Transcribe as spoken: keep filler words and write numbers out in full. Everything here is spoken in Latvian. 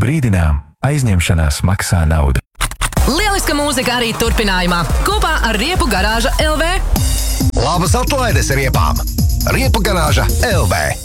brīdinām, aizņemšanās maksā naudu. Lieliska mūzika arī turpinājumā, kopā ar Riepu garāža L V. Labas atlaides riepām! Riepu garāža L V.